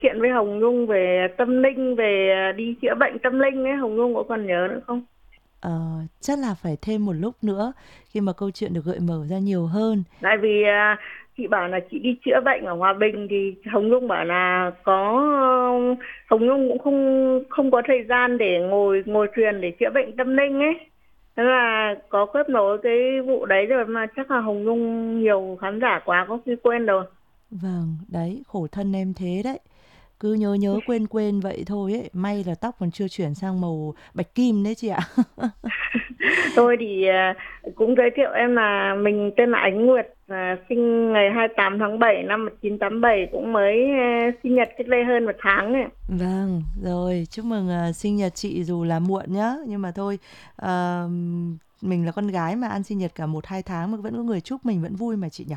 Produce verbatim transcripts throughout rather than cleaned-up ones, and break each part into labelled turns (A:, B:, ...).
A: chuyện với Hồng Nhung về tâm linh, về đi chữa bệnh tâm linh ấy, Hồng Nhung có còn nhớ nữa không?
B: Ờ, chắc là phải thêm một lúc nữa khi mà câu chuyện được gợi mở ra nhiều hơn.
A: Tại vì à, chị bảo là chị đi chữa bệnh ở Hòa Bình thì Hồng Nhung bảo là có Hồng Nhung cũng không không có thời gian để ngồi ngồi thuyền để chữa bệnh tâm linh ấy. Thế là có kết nối cái vụ đấy rồi mà chắc là Hồng Nhung nhiều khán giả quá có khi quên rồi.
B: Vâng, đấy, khổ thân em thế đấy. Cứ nhớ nhớ quên quên vậy thôi ấy. May là tóc còn chưa chuyển sang màu bạch kim đấy chị ạ.
A: Tôi thì à, cũng giới thiệu em là mình tên là Ánh Nguyệt, à, sinh ngày hai mươi tám tháng bảy năm một nghìn chín trăm tám mươi bảy, cũng mới à, sinh nhật cách đây hơn một tháng này.
B: Vâng, rồi, chúc mừng ờ, sinh nhật chị dù là muộn nhá. Nhưng mà thôi, ờ, mình là con gái mà ăn sinh nhật cả một hai tháng mà vẫn có người chúc mình vẫn vui mà chị nhỉ.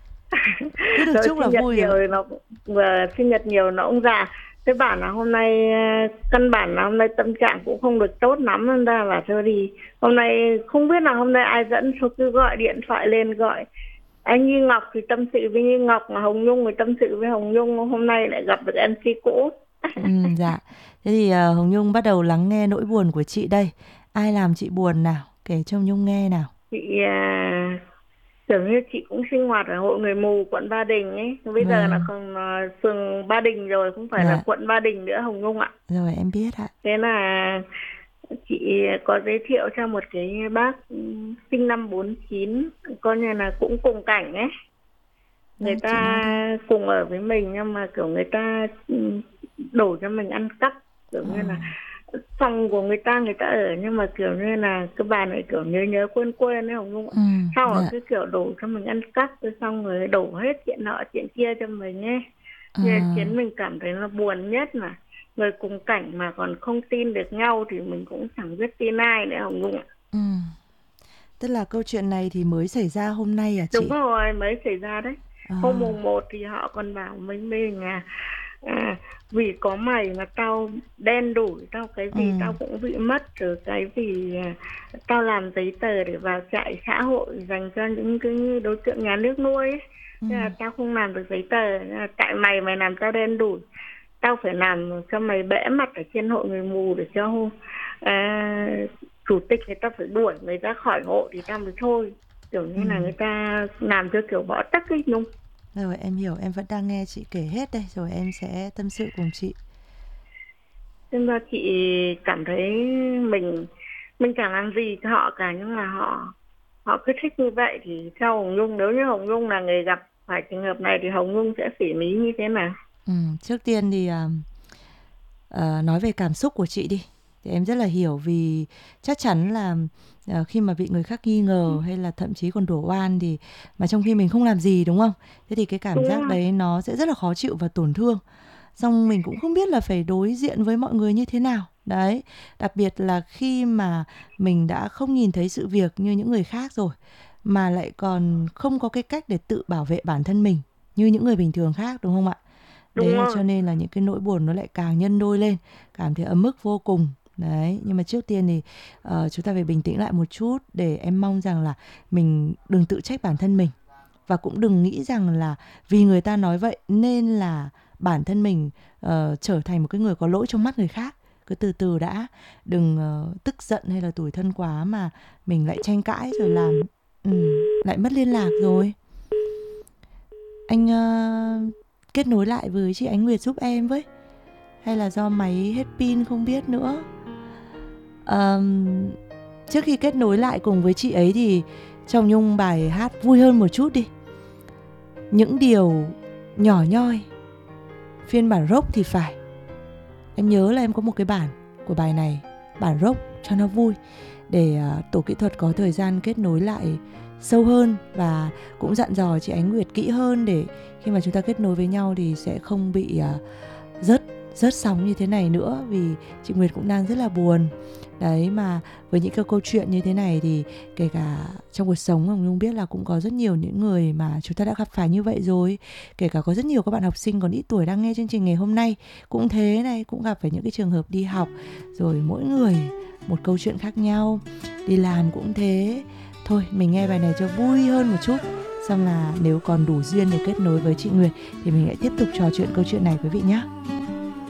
B: Cứ được
A: Rồi
B: chúc là
A: sinh nhật
B: vui
A: nhiều
B: rồi.
A: thì nó cũng- vừa sinh nhật nhiều nó cũng già. Thế bảo là hôm nay à, căn bản là hôm nay tâm trạng cũng không được tốt lắm, nên ra là thôi thì hôm nay không biết là hôm nay ai dẫn, số cứ gọi điện thoại lên gọi anh Như Ngọc thì tâm sự với Như Ngọc, mà Hồng Nhung thì tâm sự với Hồng Nhung, hôm nay lại gặp được em xê cũ.
B: Ừm, dạ. Thế thì ờ, Hồng Nhung bắt đầu lắng nghe nỗi buồn của chị đây. Ai làm chị buồn nào? Kể cho Hồng Nhung nghe nào.
A: Chị à, tưởng như chị cũng sinh hoạt ở hội người mù quận Ba Đình ấy, bây giờ là
B: Vâng,
A: còn à, phường Ba Đình rồi, không phải là
B: dạ,
A: quận Ba Đình nữa Hồng Nhung ạ.
B: rồi em biết ạ.
A: Thế là chị có giới thiệu cho một cái bác ừ, sinh năm bốn chín, coi như là cũng cùng cảnh ấy, người
B: Vâng, chị nói đi.
A: ta cùng ở với mình nhưng mà kiểu người ta ừ, đổ cho mình ăn cắp, kiểu
B: Ờ,
A: như là phòng của người ta người ta ở, nhưng mà kiểu như là cái bà này kiểu nhớ nhớ quên quên ấy Hồng Nhung ạ.
B: ừm,
A: Xong rồi
B: dạ,
A: cứ kiểu đổ cho mình ăn cắp, rồi xong rồi đổ hết chuyện nọ chuyện kia cho mình ấy.
B: ờ,
A: Nhưng khiến mình cảm thấy là buồn nhất là người cùng cảnh mà còn không tin được nhau thì mình cũng chẳng biết tin ai nữa Hồng Nhung ạ.
B: ừm. Tức là câu chuyện này thì mới xảy ra hôm nay à
A: Đúng
B: chị?
A: rồi, mới xảy ra đấy.
B: Ờ,
A: Hôm mùng một thì họ còn bảo với mình à, à vì có mày mà tao đen đủi, tao cái gì tao
B: ừm,
A: cũng bị mất, rồi cái gì à, tao làm giấy tờ để vào trại xã hội dành cho những cái đối tượng nhà nước nuôi ấy. Thế là
B: ừm,
A: tao không làm được giấy tờ, thế là tại mày mày làm tao đen đủi, tao phải làm cho mày bẽ mặt ở trên hội người mù để cho à, chủ tịch người ta phải đuổi mày ra khỏi hội thì tao mới thôi, kiểu như là người
B: ừm.
A: ta làm cho kiểu bỏ tắc ấy Nhung.
B: Rồi em hiểu, em vẫn đang nghe chị kể hết đây, rồi em sẽ tâm sự cùng chị.
A: Nên ra chị cảm thấy mình mình chẳng làm gì cho họ cả, nhưng mà họ họ cứ thích như vậy thì theo Hồng Nhung, nếu như Hồng Nhung là người gặp phải trường hợp này thì Hồng Nhung sẽ xử lý như thế nào?
B: Ừm, trước tiên thì à, ờ, nói về cảm xúc của chị đi. Thì em rất là hiểu vì chắc chắn là ờ, khi mà bị người khác nghi ngờ hay là thậm chí còn đổ oan thì mà trong khi mình không làm gì đúng không? Thế thì cái cảm
A: Đúng
B: giác
A: không?
B: đấy nó sẽ rất là khó chịu và tổn thương. Xong mình cũng không biết là phải đối diện với mọi người như thế nào. Đấy, đặc biệt là khi mà mình đã không nhìn thấy sự việc như những người khác rồi mà lại còn không có cái cách để tự bảo vệ bản thân mình như những người bình thường khác đúng không ạ?
A: Đúng
B: Đấy cho
A: rồi.
B: nên là những cái nỗi buồn nó lại càng nhân đôi lên, cảm thấy ấm ức vô cùng. Đấy, nhưng mà trước tiên thì ờ, chúng ta phải bình tĩnh lại một chút để em mong rằng là mình đừng tự trách bản thân mình và cũng đừng nghĩ rằng là vì người ta nói vậy nên là bản thân mình ờ, trở thành một cái người có lỗi trong mắt người khác. Cứ từ từ đã, đừng ờ, tức giận hay là tủi thân quá mà mình lại tranh cãi rồi làm ừ, lại mất liên lạc rồi. Anh ờ, kết nối lại với chị Ánh Nguyệt giúp em với, hay là do máy hết pin không biết nữa. Ờm, Trước khi kết nối lại cùng với chị ấy thì Chồng Nhung bài hát vui hơn một chút đi. Những điều nhỏ nhoi, phiên bản rock thì phải. Em nhớ là em có một cái bản của bài này, bản rock cho nó vui, để uh, tổ kỹ thuật có thời gian kết nối lại sâu hơn và cũng dặn dò chị Ánh Nguyệt kỹ hơn để khi mà chúng ta kết nối với nhau thì sẽ không bị uh, rớt rớt sóng như thế này nữa, vì chị Nguyệt cũng đang rất là buồn. Đấy mà với những cái câu chuyện như thế này thì kể cả trong cuộc sống Hồng Nhung biết là cũng có rất nhiều những người mà chúng ta đã gặp phải như vậy rồi. Kể cả có rất nhiều các bạn học sinh còn ít tuổi đang nghe chương trình ngày hôm nay cũng thế này, cũng gặp phải những cái trường hợp đi học rồi mỗi người một câu chuyện khác nhau, đi làm cũng thế. Thôi mình nghe bài này cho vui hơn một chút, xong là nếu còn đủ duyên để kết nối với chị Nguyệt thì mình lại tiếp tục trò chuyện câu chuyện này quý vị nhé.